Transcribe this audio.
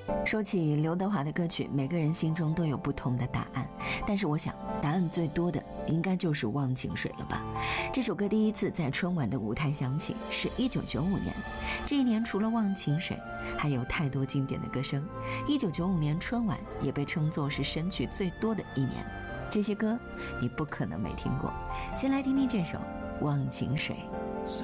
说起刘德华的歌曲，每个人心中都有不同的答案，但是我想答案最多的应该就是《忘情水》了吧。这首歌第一次在春晚的舞台响起是1995年，这一年除了《忘情水》还有太多经典的歌声。1995年春晚也被称作是神曲最多的一年，这些歌你不可能没听过。先来听听这首《忘情水》。